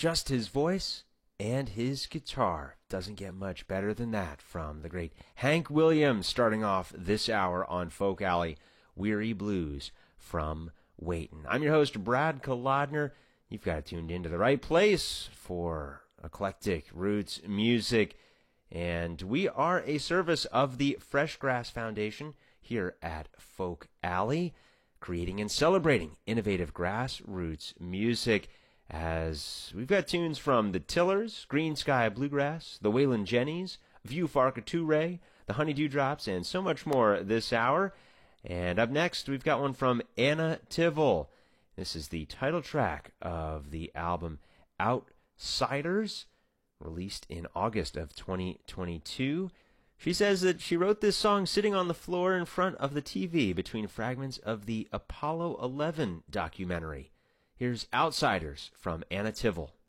Just his voice and his guitar. Doesn't get much better than that from the great Hank Williams, starting off this hour on Folk Alley, Weary Blues from Waitin'. I'm your host, Brad Kolodner. You've got it tuned into the right place for eclectic roots music, and we are a service of the Fresh Grass Foundation here at Folk Alley, creating and celebrating innovative grassroots music, as we've got tunes from the Tillers, Green Sky Bluegrass, the Waylon Jennys, Vieux Farka Touré, the Honey Dewdrops, and so much more this hour. And up next, we've got one from Anna Tivel. This is the title track of the album Outsiders, released in August of 2022. She says that she wrote this song sitting on the floor in front of the TV between fragments of the Apollo 11 documentary. Here's Outsiders from Anna Tivel.